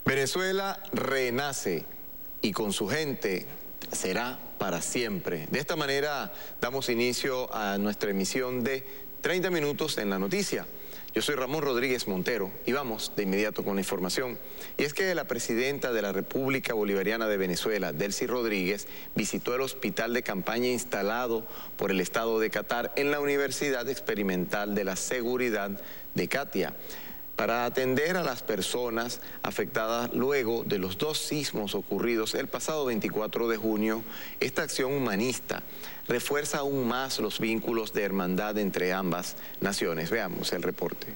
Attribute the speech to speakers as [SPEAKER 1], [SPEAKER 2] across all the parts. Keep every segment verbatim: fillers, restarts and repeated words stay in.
[SPEAKER 1] Venezuela renace y con su gente será para siempre. De esta manera damos inicio a nuestra emisión de treinta minutos en la noticia. Yo soy Ramón Rodríguez Montero y vamos de inmediato con la información. Y es que la presidenta de la República Bolivariana de Venezuela, Delcy Rodríguez, visitó el hospital de campaña instalado por el Estado de Qatar en la Universidad Experimental de la Seguridad de Katia, para atender a las personas afectadas luego de los dos sismos ocurridos el pasado veinticuatro de junio. Esta acción humanista refuerza aún más los vínculos de hermandad entre ambas naciones. Veamos el reporte.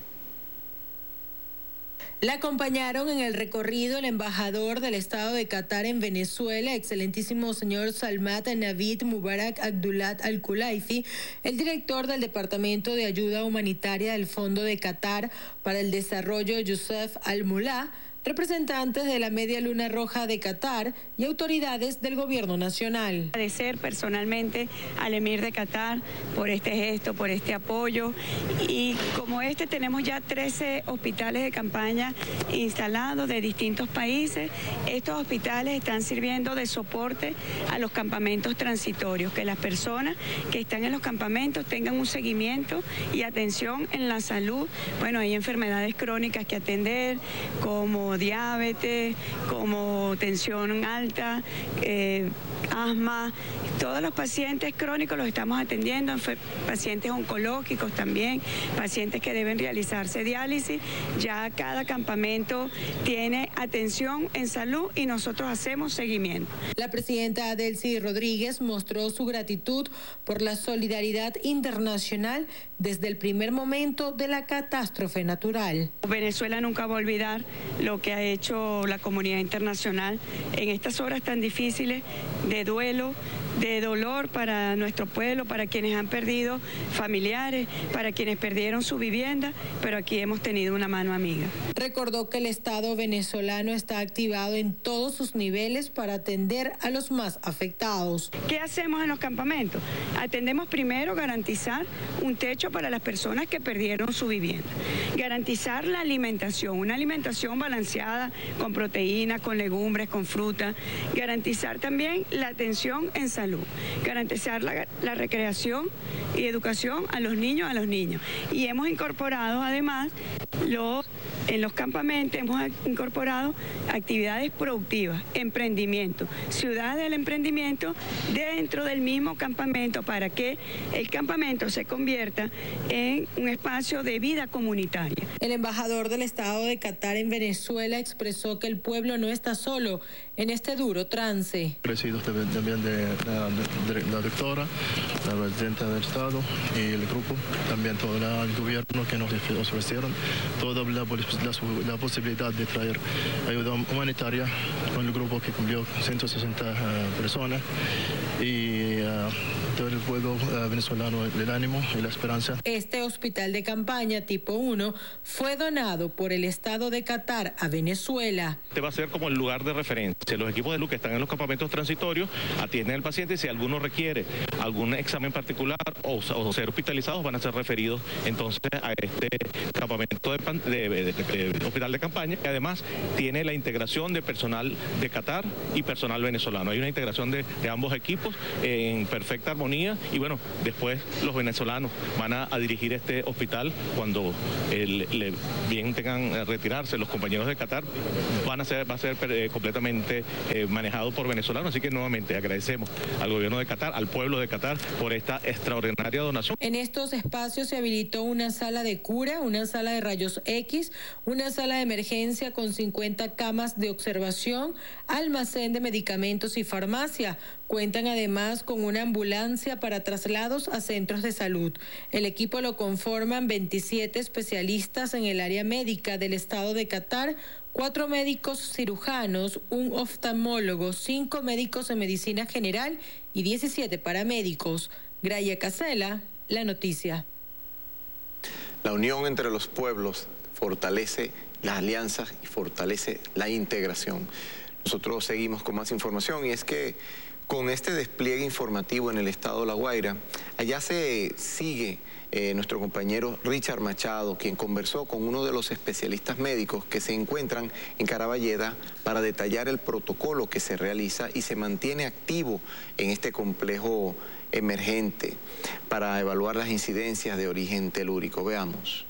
[SPEAKER 2] La acompañaron en el recorrido el embajador del Estado de Qatar en Venezuela, excelentísimo señor Salmat Navid Mubarak Abdullah Al-Khulaifi, el director del Departamento de Ayuda Humanitaria del Fondo de Qatar para el Desarrollo Youssef Al-Mullah, representantes de la Media Luna Roja de Qatar y autoridades del gobierno nacional.
[SPEAKER 3] Agradecer personalmente al emir de Qatar por este gesto, por este apoyo, y como este tenemos ya trece hospitales de campaña instalados de distintos países. Estos hospitales están sirviendo de soporte a los campamentos transitorios, que las personas que están en los campamentos tengan un seguimiento y atención en la salud. Bueno, hay enfermedades crónicas que atender, como diabetes, como tensión alta, eh, asma. Todos los pacientes crónicos los estamos atendiendo, pacientes oncológicos también, pacientes que deben realizarse diálisis. Ya cada campamento tiene atención en salud y nosotros hacemos seguimiento.
[SPEAKER 2] La presidenta Delcy Rodríguez mostró su gratitud por la solidaridad internacional desde el primer momento de la catástrofe natural.
[SPEAKER 3] Venezuela nunca va a olvidar lo que ha hecho la comunidad internacional en estas horas tan difíciles de duelo, de dolor para nuestro pueblo, para quienes han perdido familiares, para quienes perdieron su vivienda, pero aquí hemos tenido una mano amiga.
[SPEAKER 2] Recordó que el Estado venezolano está activado en todos sus niveles para atender a los más afectados.
[SPEAKER 3] ¿Qué hacemos en los campamentos? Atendemos primero garantizar un techo para las personas que perdieron su vivienda, garantizar la alimentación, una alimentación balanceada con proteínas, con legumbres, con fruta, garantizar también la atención en salud. Salud, garantizar la, la recreación y educación a los niños, a los niños. Y hemos incorporado además los, en los campamentos, hemos incorporado actividades productivas, emprendimiento, ciudad del emprendimiento dentro del mismo campamento para que el campamento se convierta en un espacio de vida comunitaria.
[SPEAKER 2] El embajador del Estado de Qatar en Venezuela expresó que el pueblo no está solo en este duro trance.
[SPEAKER 4] Presido también de la, de la doctora, la presidenta del Estado y el grupo, también todo el gobierno que nos ofrecieron toda la, la, la posibilidad de traer ayuda humanitaria con el grupo que cumplió ciento sesenta uh, personas y uh, todo el pueblo uh, venezolano, el ánimo y la esperanza.
[SPEAKER 2] Este hospital de campaña tipo uno fue donado por el Estado de Qatar a Venezuela.
[SPEAKER 5] Este va a ser como el lugar de referencia. Los equipos de salud que están en los campamentos transitorios atienden al paciente y si alguno requiere algún examen particular o, o ser hospitalizados van a ser referidos entonces a este campamento de, de, de, de, de hospital de campaña, que además tiene la integración de personal de Qatar y personal venezolano. Hay una integración de, de ambos equipos en perfecta armonía y bueno, después los venezolanos van a, a dirigir este hospital cuando el, le, bien tengan eh, retirarse los compañeros de Qatar, van a ser, va a ser eh, completamente eh, manejado por venezolanos, así que nuevamente agradecemos al gobierno de Qatar, al pueblo de Qatar por esta extraordinaria donación.
[SPEAKER 2] En estos espacios se habilitó una sala de cura, una sala de rayos X, una sala de emergencia con cincuenta camas de observación, almacén de medicamentos y farmacia. Cuentan además con una ambulancia para traslados a centros de salud. El equipo lo conforman veintisiete especialistas en el área médica del Estado de Qatar, cuatro médicos cirujanos, un oftalmólogo, cinco médicos en medicina general y diecisiete paramédicos. Graya Casela, La Noticia.
[SPEAKER 1] La unión entre los pueblos fortalece las alianzas y fortalece la integración. Nosotros seguimos con más información y es que con este despliegue informativo en el estado de La Guaira. Allá se sigue eh, nuestro compañero Richard Machado, quien conversó con uno de los especialistas médicos que se encuentran en Caraballeda para detallar el protocolo que se realiza y se mantiene activo en este complejo emergente para evaluar las incidencias de origen telúrico. Veamos.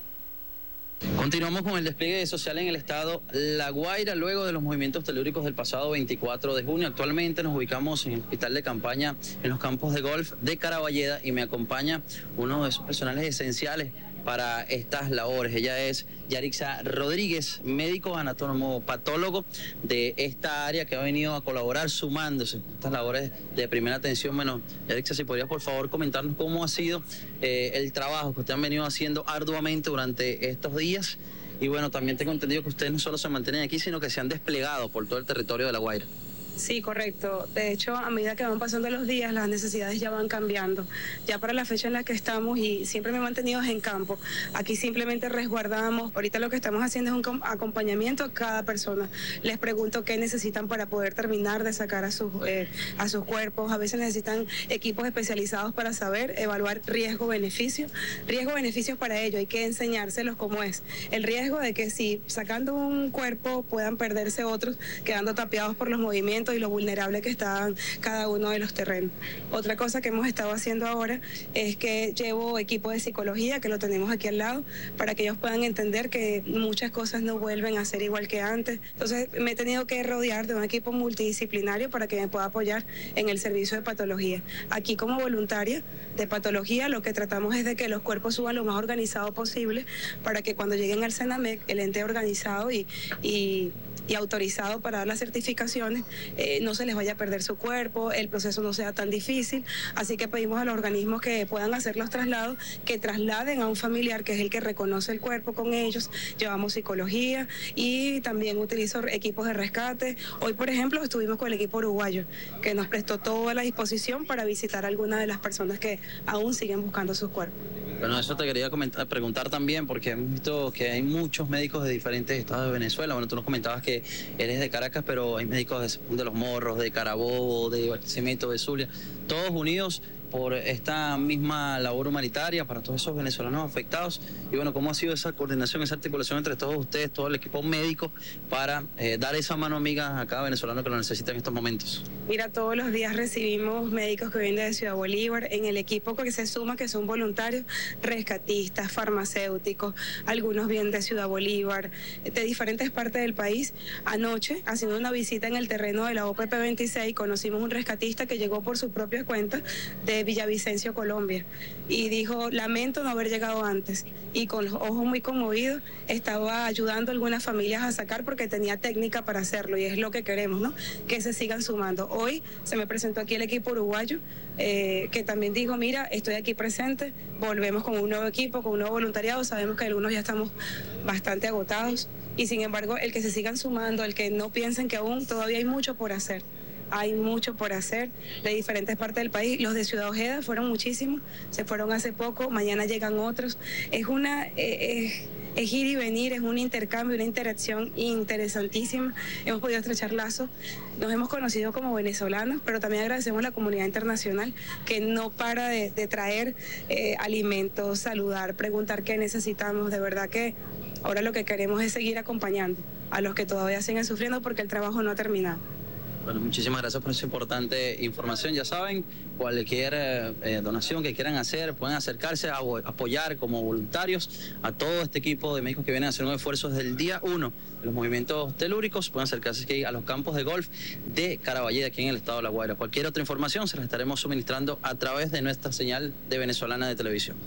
[SPEAKER 6] Continuamos con el despliegue social en el estado La Guaira luego de los movimientos telúricos del pasado veinticuatro de junio. Actualmente nos ubicamos en el hospital de campaña en los campos de golf de Caraballeda y me acompaña uno de esos personales esenciales para estas labores. Ella es Yarixa Rodríguez, médico anatólogo patólogo de esta área que ha venido a colaborar sumándose a estas labores de primera atención. Bueno, Yarixa, si podrías por favor comentarnos cómo ha sido eh, el trabajo que ustedes han venido haciendo arduamente durante estos días. Y bueno, también tengo entendido que ustedes no solo se mantienen aquí, sino que se han desplegado por todo el territorio de La Guaira.
[SPEAKER 7] Sí, correcto. De hecho, a medida que van pasando los días, las necesidades ya van cambiando. Ya para la fecha en la que estamos, y siempre me he mantenido en campo, aquí simplemente resguardamos. Ahorita lo que estamos haciendo es un acompañamiento a cada persona. Les pregunto qué necesitan para poder terminar de sacar a sus, eh, a sus cuerpos. A veces necesitan equipos especializados para saber evaluar riesgo-beneficio. Riesgo-beneficios para ello, hay que enseñárselos cómo es. El riesgo de que si sacando un cuerpo puedan perderse otros, quedando tapiados por los movimientos y lo vulnerable que están cada uno de los terrenos. Otra cosa que hemos estado haciendo ahora es que llevo equipo de psicología, que lo tenemos aquí al lado, para que ellos puedan entender que muchas cosas no vuelven a ser igual que antes. Entonces me he tenido que rodear de un equipo multidisciplinario para que me pueda apoyar en el servicio de patología. Aquí como voluntaria de patología lo que tratamos es de que los cuerpos suban lo más organizado posible para que cuando lleguen al CENAMEC, el ente organizado y, y y autorizado para dar las certificaciones, eh, no se les vaya a perder su cuerpo, el proceso no sea tan difícil. Así que pedimos a los organismos que puedan hacer los traslados, que trasladen a un familiar que es el que reconoce el cuerpo con ellos. Llevamos psicología y también utilizo equipos de rescate. Hoy, por ejemplo, estuvimos con el equipo uruguayo, que nos prestó toda la disposición para visitar a algunas de las personas que aún siguen buscando sus cuerpos.
[SPEAKER 6] Bueno, eso te quería comentar, preguntar también, porque hemos visto que hay muchos médicos de diferentes estados de Venezuela. Bueno, tú nos comentabas que eres de Caracas, pero hay médicos de, de Los Morros, de Carabobo, de Barquisimeto, de Zulia, todos unidos por esta misma labor humanitaria para todos esos venezolanos afectados. Y bueno, ¿cómo ha sido esa coordinación, esa articulación entre todos ustedes, todo el equipo médico, para eh, dar esa mano amiga a cada venezolano que lo necesita en estos momentos?
[SPEAKER 7] Mira, todos los días recibimos médicos que vienen de Ciudad Bolívar, en el equipo que se suma, que son voluntarios, rescatistas, farmacéuticos, algunos vienen de Ciudad Bolívar, de diferentes partes del país. Anoche, haciendo una visita en el terreno de la O P P veintiséis, conocimos un rescatista que llegó por su propia cuenta de Villavicencio, Colombia, y dijo: lamento no haber llegado antes, y con los ojos muy conmovidos estaba ayudando a algunas familias a sacar porque tenía técnica para hacerlo, y es lo que queremos, ¿no? Que se sigan sumando. Hoy se me presentó aquí el equipo uruguayo, eh, que también dijo: mira, estoy aquí presente, volvemos con un nuevo equipo, con un nuevo voluntariado. Sabemos que algunos ya estamos bastante agotados, y sin embargo el que se sigan sumando, el que no piensen que aún todavía hay mucho por hacer. Hay mucho por hacer de diferentes partes del país. Los de Ciudad Ojeda fueron muchísimos, se fueron hace poco, mañana llegan otros. Es una eh, es, es ir y venir, es un intercambio, una interacción interesantísima. Hemos podido estrechar lazos, nos hemos conocido como venezolanos, pero también agradecemos a la comunidad internacional que no para de, de traer eh, alimentos, saludar, preguntar qué necesitamos. De verdad que ahora lo que queremos es seguir acompañando a los que todavía siguen sufriendo, porque el trabajo no ha terminado.
[SPEAKER 6] Bueno, muchísimas gracias por esa importante información. Ya saben, cualquier eh, donación que quieran hacer, pueden acercarse a apoyar como voluntarios a todo este equipo de médicos que vienen a hacer un esfuerzo desde el día uno de los movimientos telúricos. Pueden acercarse aquí a los campos de golf de Caraballeda, aquí en el estado de La Guaira. Cualquier otra información se la estaremos suministrando a través de nuestra señal de Venezolana de Televisión.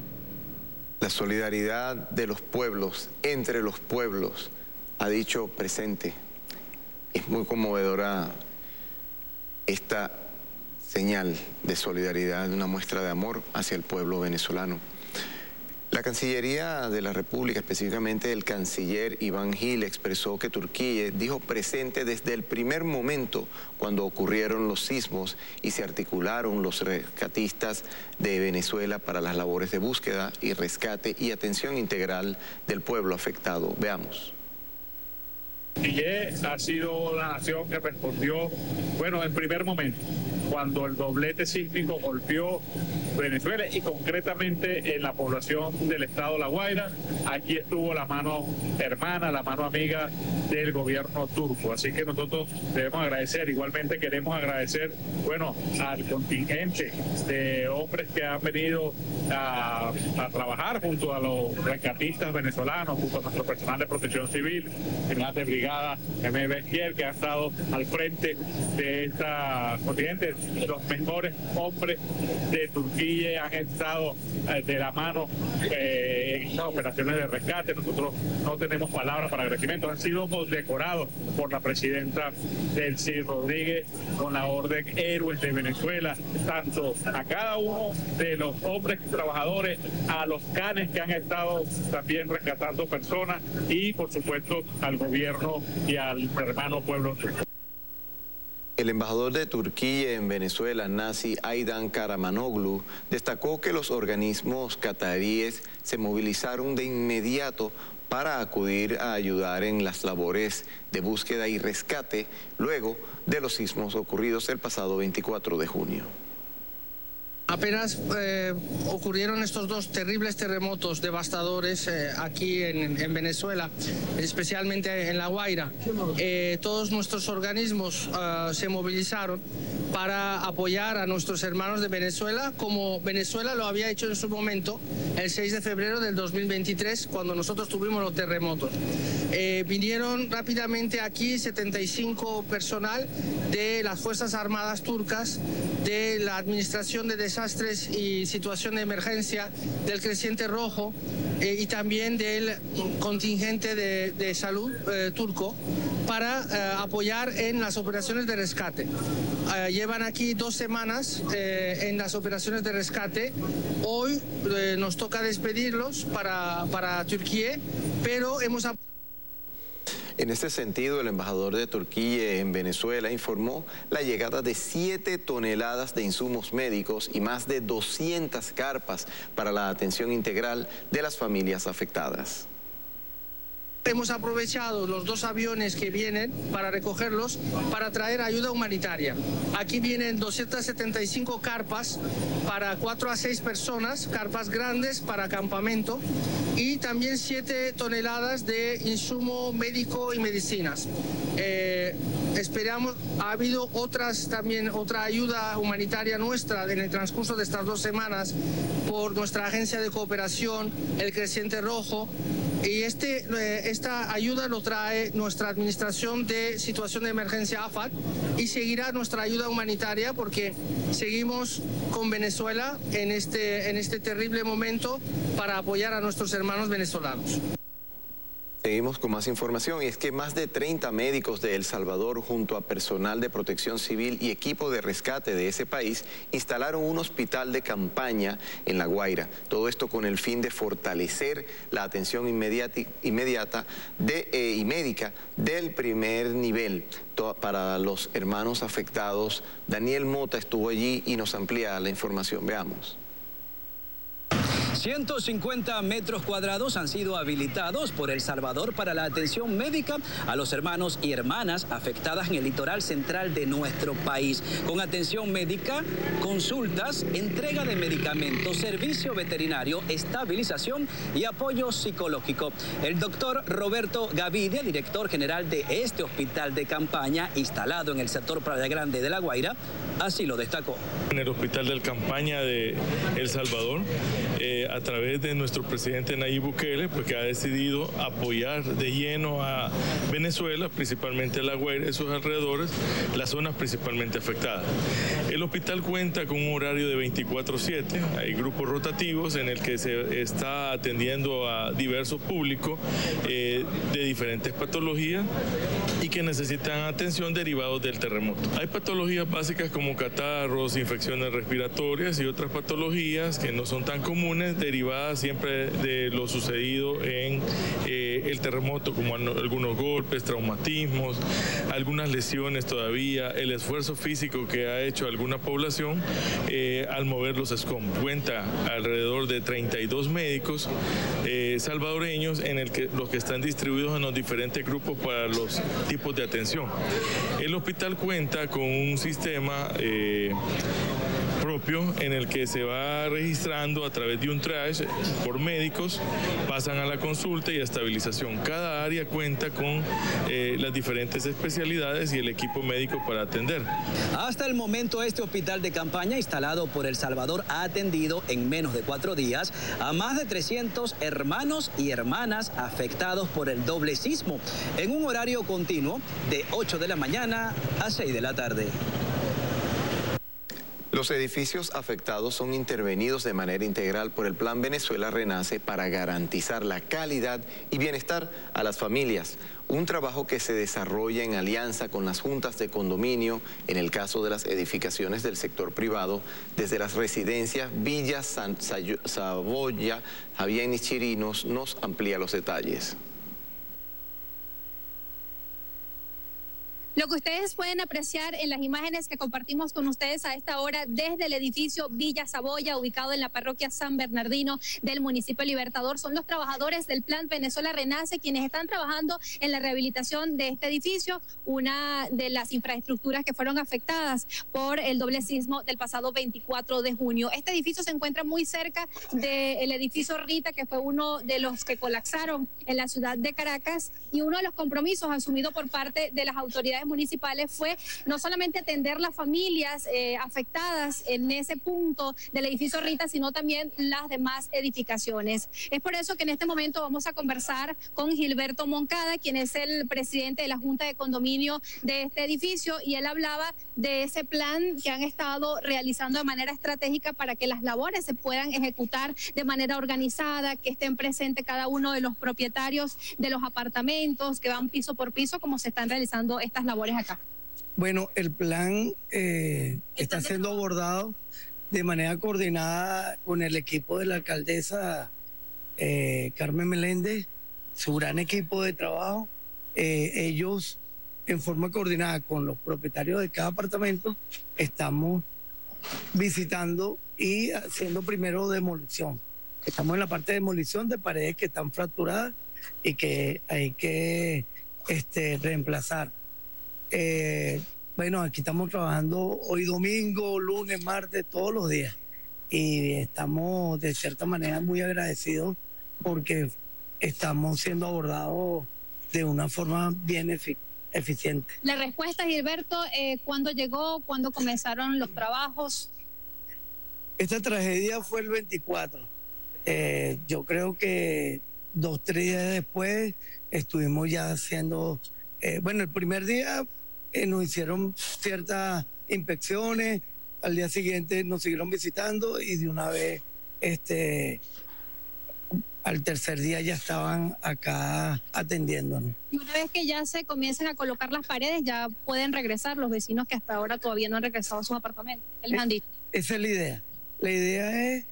[SPEAKER 1] La solidaridad de los pueblos, entre los pueblos, ha dicho presente. Es muy conmovedora esta señal de solidaridad, una muestra de amor hacia el pueblo venezolano. La Cancillería de la República, específicamente el canciller Iván Gil, expresó que Turquía dijo presente desde el primer momento cuando ocurrieron los sismos y se articularon los rescatistas de Venezuela para las labores de búsqueda y rescate y atención integral del pueblo afectado. Veamos.
[SPEAKER 8] Turquía ha sido la nación que respondió, bueno, en primer momento, cuando el doblete sísmico golpeó Venezuela y concretamente en la población del estado La Guaira. Aquí estuvo la mano hermana, la mano amiga del gobierno turco. Así que nosotros debemos agradecer, igualmente queremos agradecer, bueno, al contingente de hombres que han venido a, a trabajar junto a los rescatistas venezolanos, junto a nuestro personal de protección civil, general de brigada M. Besquier, que ha estado al frente de esta contingente. Los mejores hombres de Turquía han estado eh, de la mano eh, en estas operaciones de rescate. Nosotros no tenemos palabras para agradecimientos. Han sido condecorados por la presidenta Delcy Rodríguez con la Orden Héroes de Venezuela, tanto a cada uno de los hombres trabajadores, a los canes que han estado también rescatando personas y, por supuesto, al gobierno y al hermano pueblo turco.
[SPEAKER 1] El embajador de Turquía en Venezuela, Naci Aydan Karamanoglu, destacó que los organismos cataríes se movilizaron de inmediato para acudir a ayudar en las labores de búsqueda y rescate luego de los sismos ocurridos el pasado veinticuatro de junio.
[SPEAKER 9] Apenas eh, ocurrieron estos dos terribles terremotos devastadores eh, aquí en, en Venezuela, especialmente en La Guaira. Eh, todos nuestros organismos uh, se movilizaron para apoyar a nuestros hermanos de Venezuela, como Venezuela lo había hecho en su momento el seis de febrero del dos mil veintitrés, cuando nosotros tuvimos los terremotos. Eh, vinieron rápidamente aquí setenta y cinco personal de las Fuerzas Armadas turcas, de la Administración de Desastres y Situación de Emergencia, del Creciente Rojo eh, y también del contingente de, de salud eh, turco para eh, apoyar en las operaciones de rescate. Eh, llevan aquí dos semanas eh, en las operaciones de rescate. Hoy eh, nos toca despedirlos para, para Turquía, pero hemos...
[SPEAKER 1] En este sentido, el embajador de Turquía en Venezuela informó la llegada de siete toneladas de insumos médicos y más de doscientas carpas para la atención integral de las familias afectadas.
[SPEAKER 9] Hemos aprovechado los dos aviones que vienen para recogerlos para traer ayuda humanitaria. Aquí vienen doscientas setenta y cinco carpas para cuatro a seis personas, carpas grandes para campamento, y también siete toneladas de insumo médico y medicinas. Eh, esperamos, ha habido otras también, otra ayuda humanitaria nuestra en el transcurso de estas dos semanas por nuestra agencia de cooperación, el Creciente Rojo. Y este, eh, esta ayuda lo trae nuestra Administración de Situación de Emergencia A F A D y seguirá nuestra ayuda humanitaria porque seguimos con Venezuela en este, en este terrible momento para apoyar a nuestros hermanos venezolanos.
[SPEAKER 1] Seguimos con más información y es que más de treinta médicos de El Salvador junto a personal de protección civil y equipo de rescate de ese país instalaron un hospital de campaña en La Guaira. Todo esto con el fin de fortalecer la atención inmediata, inmediata de, eh, y médica del primer nivel para los hermanos afectados. Daniel Mota estuvo allí y nos amplía la información. Veamos.
[SPEAKER 10] ciento cincuenta metros cuadrados han sido habilitados por El Salvador para la atención médica a los hermanos y hermanas afectadas en el litoral central de nuestro país, con atención médica, consultas, entrega de medicamentos, servicio veterinario, estabilización y apoyo psicológico. El doctor Roberto Gavidia, director general de este hospital de campaña instalado en el sector Playa Grande de La Guaira, así lo destacó.
[SPEAKER 11] En el hospital de campaña de El Salvador, eh, a través de nuestro presidente Nayib Bukele, pues que ha decidido apoyar de lleno a Venezuela, principalmente La Guaira y sus alrededores, las zonas principalmente afectadas. El hospital cuenta con un horario de veinticuatro siete, hay grupos rotativos en el que se está atendiendo a diversos públicos eh, de diferentes patologías y que necesitan atención derivados del terremoto. Hay patologías básicas como catarros, infecciones respiratorias y otras patologías que no son tan comunes, comunes derivadas siempre de lo sucedido en eh, el terremoto, como algunos golpes, traumatismos, algunas lesiones todavía, el esfuerzo físico que ha hecho alguna población eh, al mover los escombros. Cuenta alrededor de treinta y dos médicos eh, salvadoreños en el que los que están distribuidos en los diferentes grupos para los tipos de atención. El hospital cuenta con un sistema eh, propio en el que se va registrando a través de un triage por médicos, pasan a la consulta y a estabilización. Cada área cuenta con eh, las diferentes especialidades y el equipo médico para atender.
[SPEAKER 10] Hasta el momento, este hospital de campaña instalado por El Salvador ha atendido en menos de cuatro días a más de trescientos hermanos y hermanas afectados por el doble sismo en un horario continuo de ocho de la mañana a seis de la tarde.
[SPEAKER 1] Los edificios afectados son intervenidos de manera integral por el Plan Venezuela Renace para garantizar la calidad y bienestar a las familias. Un trabajo que se desarrolla en alianza con las juntas de condominio, en el caso de las edificaciones del sector privado, desde las residencias Villa San Saboya, Javier Chirinos nos amplía los detalles.
[SPEAKER 12] Lo que ustedes pueden apreciar en las imágenes que compartimos con ustedes a esta hora desde el edificio Villa Saboya, ubicado en la parroquia San Bernardino del municipio Libertador, son los trabajadores del Plan Venezuela Renace quienes están trabajando en la rehabilitación de este edificio, una de las infraestructuras que fueron afectadas por el doble sismo del pasado veinticuatro de junio. Este edificio se encuentra muy cerca del edificio Rita, que fue uno de los que colapsaron en la ciudad de Caracas, y uno de los compromisos asumidos por parte de las autoridades municipales fue no solamente atender las familias eh, afectadas en ese punto del edificio Rita, sino también las demás edificaciones. Es por eso que en este momento vamos a conversar con Gilberto Moncada, quien es el presidente de la Junta de Condominio de este edificio, y él hablaba de ese plan que han estado realizando de manera estratégica para que las labores se puedan ejecutar de manera organizada, que estén presentes cada uno de los propietarios de los apartamentos, que van piso por piso, como se están realizando estas labores acá.
[SPEAKER 13] Bueno, el plan eh, está siendo abordado de manera coordinada con el equipo de la alcaldesa eh, Carmen Meléndez, su gran equipo de trabajo. Eh, ellos, en forma coordinada con los propietarios de cada apartamento, estamos visitando y haciendo primero demolición. Estamos en la parte de demolición de paredes que están fracturadas y que hay que este, reemplazar. Eh, bueno, aquí estamos trabajando hoy domingo, lunes, martes, todos los días, y estamos de cierta manera muy agradecidos porque estamos siendo abordados de una forma bien efic- eficiente.
[SPEAKER 12] La respuesta, Gilberto, eh, ¿cuándo llegó? ¿Cuándo comenzaron los trabajos?
[SPEAKER 13] Esta tragedia fue el veinticuatro. Eh, yo creo que dos, tres días después estuvimos ya haciendo, eh, bueno, el primer día eh, nos hicieron ciertas inspecciones, al día siguiente nos siguieron visitando y de una vez, este, al tercer día ya estaban acá atendiéndonos.
[SPEAKER 12] Y una vez que ya se comiencen a colocar las paredes, ya pueden regresar los vecinos que hasta ahora todavía no han regresado a sus apartamentos. ¿Qué les han dicho?
[SPEAKER 13] Esa es la idea. La idea es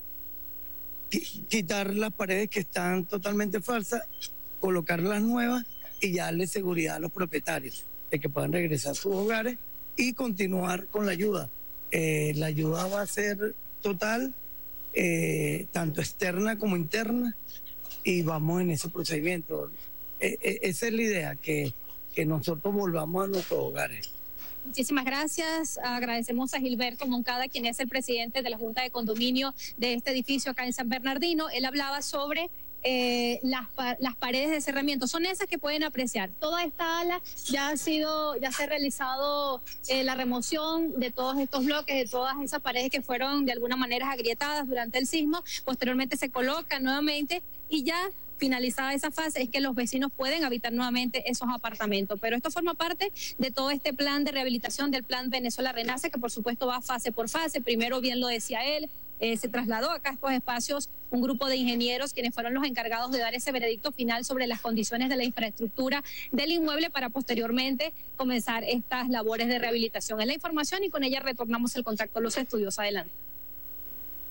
[SPEAKER 13] quitar las paredes que están totalmente falsas, colocar las nuevas y ya darle seguridad a los propietarios de que puedan regresar a sus hogares y continuar con la ayuda. Eh, la ayuda va a ser total, eh, tanto externa como interna, y vamos en ese procedimiento. Eh, eh, esa es la idea, que, que nosotros volvamos a nuestros hogares.
[SPEAKER 12] Muchísimas gracias. Agradecemos a Gilberto Moncada, quien es el presidente de la Junta de Condominio de este edificio acá en San Bernardino. Él hablaba sobre eh, las, las paredes de cerramiento. Son esas que pueden apreciar. Toda esta ala ya ha sido, ya se ha realizado eh, la remoción de todos estos bloques, de todas esas paredes que fueron de alguna manera agrietadas durante el sismo. Posteriormente se colocan nuevamente y ya finalizada esa fase es que los vecinos pueden habitar nuevamente esos apartamentos. Pero esto forma parte de todo este plan de rehabilitación del Plan Venezuela Renace, que por supuesto va fase por fase. Primero, bien lo decía él, eh, se trasladó acá a estos espacios un grupo de ingenieros quienes fueron los encargados de dar ese veredicto final sobre las condiciones de la infraestructura del inmueble para posteriormente comenzar estas labores de rehabilitación. Es la información y con ella retornamos el contacto a los estudios. Adelante.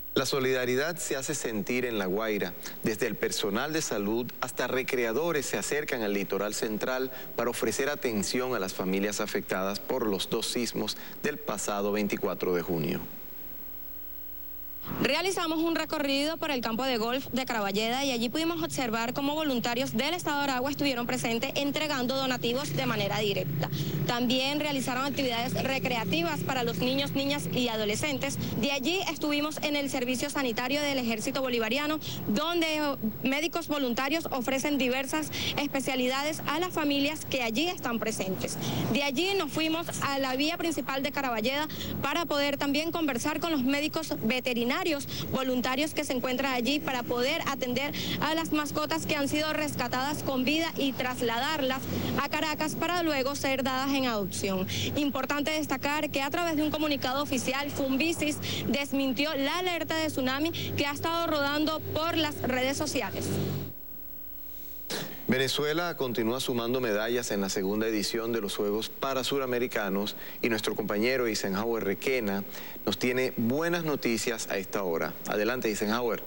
[SPEAKER 1] La solidaridad se hace sentir en La Guaira. Desde el personal de salud hasta recreadores se acercan al litoral central para ofrecer atención a las familias afectadas por los dos sismos del pasado veinticuatro de junio.
[SPEAKER 14] Realizamos un recorrido por el campo de golf de Caraballeda y allí pudimos observar cómo voluntarios del Estado de Aragua estuvieron presentes entregando donativos de manera directa. También realizaron actividades recreativas para los niños, niñas y adolescentes. De allí estuvimos en el servicio sanitario del Ejército Bolivariano, donde médicos voluntarios ofrecen diversas especialidades a las familias que allí están presentes. De allí nos fuimos a la vía principal de Caraballeda para poder también conversar con los médicos veterinarios voluntarios que se encuentran allí para poder atender a las mascotas que han sido rescatadas con vida y trasladarlas a Caracas para luego ser dadas en adopción. Importante destacar que a través de un comunicado oficial, Funvisis desmintió la alerta de tsunami que ha estado rodando por las redes sociales.
[SPEAKER 1] Venezuela continúa sumando medallas en la segunda edición de los Juegos Parasuramericanos y nuestro compañero Eisenhower Requena nos tiene buenas noticias a esta hora. Adelante, Eisenhower.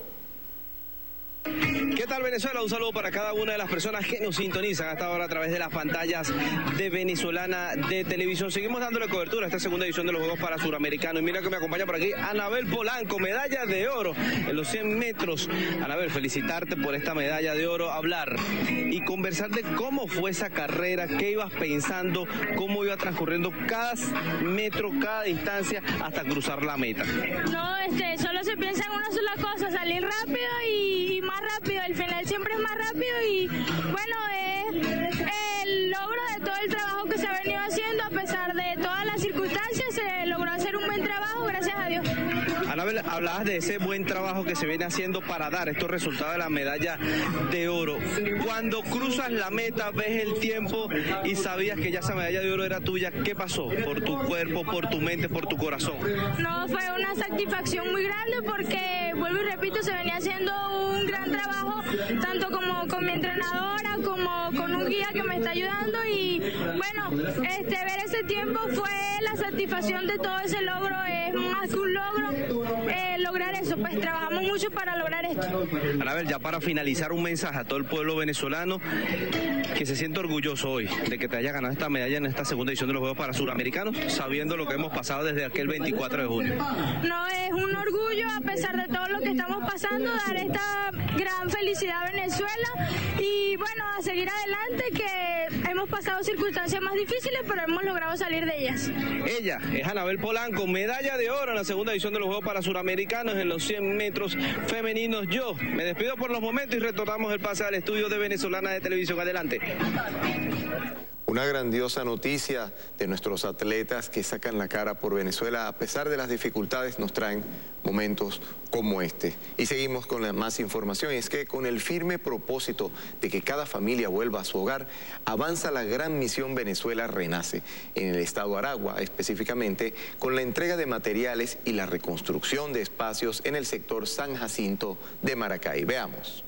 [SPEAKER 15] ¿Qué tal, Venezuela? Un saludo para cada una de las personas que nos sintonizan hasta ahora a través de las pantallas de Venezolana de Televisión. Seguimos dándole cobertura a esta segunda edición de los Juegos Parasuramericanos. Y mira que me acompaña por aquí Anabel Polanco, medalla de oro en los cien metros. Anabel, felicitarte por esta medalla de oro, hablar y conversar de cómo fue esa carrera, qué ibas pensando, cómo iba transcurriendo cada metro, cada distancia hasta cruzar la meta.
[SPEAKER 16] No, este, solo se piensa en una sola cosa, salir rápido y, y más rápido, el final siempre es más rápido y bueno, es el logro de todo el trabajo que se ha venido haciendo. A pesar de todas las circunstancias se logró hacer un buen trabajo, gracias a Dios.
[SPEAKER 15] Anabel, hablabas de ese buen trabajo que se viene haciendo para dar estos resultados de la medalla de oro. Cuando cruzas la meta, ves el tiempo y sabías que ya esa medalla de oro era tuya, ¿qué pasó por tu cuerpo, por tu mente, por tu corazón?
[SPEAKER 16] No, fue una satisfacción muy grande porque, vuelvo y repito, se venía haciendo un gran trabajo, tanto como con mi entrenadora, como con un guía que me está ayudando y bueno, este, ver ese tiempo fue la satisfacción de todo ese logro, es más que un logro. Eh, lograr eso, pues trabajamos mucho para lograr esto.
[SPEAKER 15] Anabel, ya para finalizar, un mensaje a todo el pueblo venezolano que se siente orgulloso hoy de que te haya ganado esta medalla en esta segunda edición de los Juegos Parasuramericanos, sabiendo lo que hemos pasado desde aquel veinticuatro de junio.
[SPEAKER 16] No, es un orgullo a pesar de todo lo que estamos pasando, dar esta gran felicidad a Venezuela y bueno, a seguir adelante, que hemos pasado circunstancias más difíciles, pero hemos logrado salir de ellas.
[SPEAKER 15] Ella es Anabel Polanco, medalla de oro en la segunda edición de los Juegos Parasuramericanos en los cien metros femeninos. Yo me despido por los momentos y retornamos el pase al estudio de Venezolana de Televisión. Adelante.
[SPEAKER 1] Una grandiosa noticia de nuestros atletas que sacan la cara por Venezuela. A pesar de las dificultades, nos traen momentos como este. Y seguimos con la más información. Es que con el firme propósito de que cada familia vuelva a su hogar, avanza la gran misión Venezuela Renace en el estado de Aragua, específicamente con la entrega de materiales y la reconstrucción de espacios en el sector San Jacinto de Maracay. Veamos.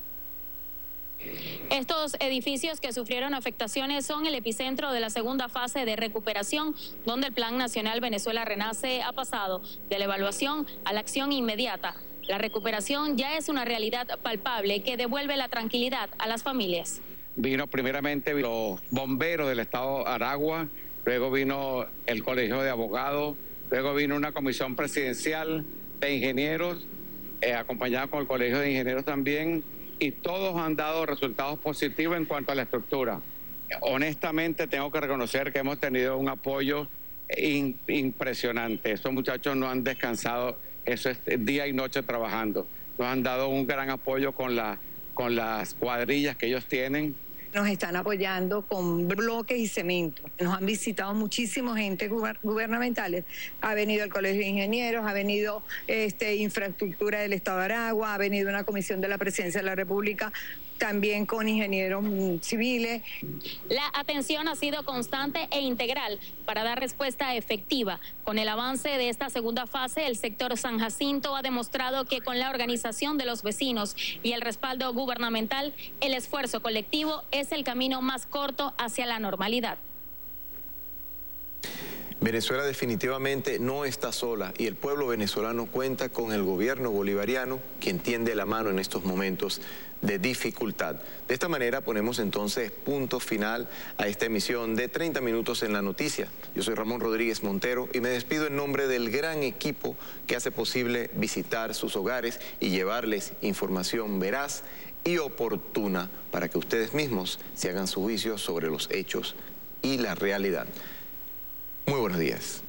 [SPEAKER 17] Estos edificios que sufrieron afectaciones son el epicentro de la segunda fase de recuperación, donde el Plan Nacional Venezuela Renace ha pasado de la evaluación a la acción inmediata. La recuperación ya es una realidad palpable que devuelve la tranquilidad a las familias.
[SPEAKER 18] Vino primeramente los bomberos del estado de Aragua, luego vino el Colegio de Abogados, luego vino una comisión presidencial de ingenieros, eh, acompañada con el Colegio de Ingenieros también, y todos han dado resultados positivos en cuanto a la estructura. Honestamente, tengo que reconocer que hemos tenido un apoyo in, impresionante. Estos muchachos no han descansado, eso es día y noche trabajando. Nos han dado un gran apoyo con, la, con las cuadrillas que ellos tienen.
[SPEAKER 19] Nos están apoyando con bloques y cemento. Nos han visitado muchísimos entes gubernamentales. Ha venido el Colegio de Ingenieros, ha venido este, Infraestructura del Estado de Aragua, ha venido una comisión de la Presidencia de la República, también con ingenieros civiles.
[SPEAKER 17] La atención ha sido constante e integral para dar respuesta efectiva. Con el avance de esta segunda fase, el sector San Jacinto ha demostrado que con la organización de los vecinos y el respaldo gubernamental, el esfuerzo colectivo es el camino más corto hacia la normalidad.
[SPEAKER 1] Venezuela definitivamente no está sola y el pueblo venezolano cuenta con el gobierno bolivariano, quien tiende la mano en estos momentos de dificultad. De esta manera ponemos entonces punto final a esta emisión de treinta minutos en la noticia. Yo soy Ramón Rodríguez Montero y me despido en nombre del gran equipo que hace posible visitar sus hogares y llevarles información veraz y oportuna para que ustedes mismos se hagan su juicio sobre los hechos y la realidad. Muy buenos días.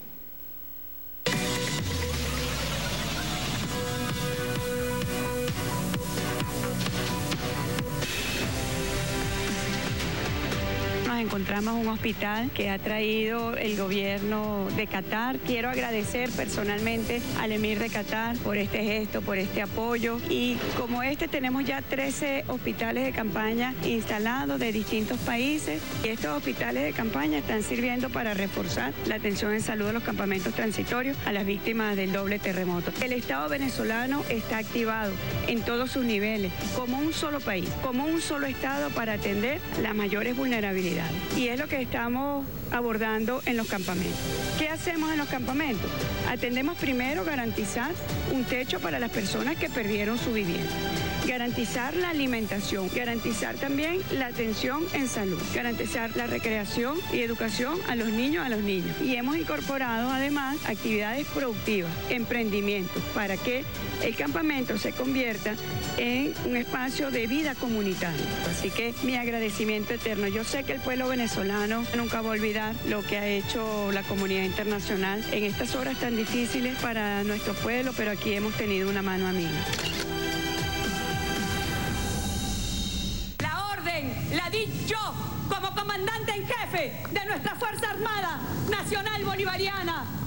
[SPEAKER 3] Nos encontramos un hospital que ha traído el gobierno de Qatar. Quiero agradecer personalmente al emir de Qatar por este gesto, por este apoyo. Y como este tenemos ya trece hospitales de campaña instalados de distintos países. Y estos hospitales de campaña están sirviendo para reforzar la atención en salud de los campamentos transitorios a las víctimas del doble terremoto. El Estado venezolano está activado en todos sus niveles, como un solo país, como un solo Estado para atender las mayores vulnerabilidades. Y es lo que estamos abordando en los campamentos. ¿Qué hacemos en los campamentos? Atendemos primero garantizar un techo para las personas que perdieron su vivienda, garantizar la alimentación, garantizar también la atención en salud, garantizar la recreación y educación a los niños, a los niños. Y hemos incorporado además actividades productivas, emprendimientos, para que el campamento se convierta en un espacio de vida comunitaria. Así que mi agradecimiento eterno. Yo sé que el pueblo venezolano nunca va a olvidar lo que ha hecho la comunidad internacional en estas horas tan difíciles para nuestro pueblo, pero aquí hemos tenido una mano amiga.
[SPEAKER 20] La orden la di yo como comandante en jefe de nuestra Fuerza Armada Nacional Bolivariana.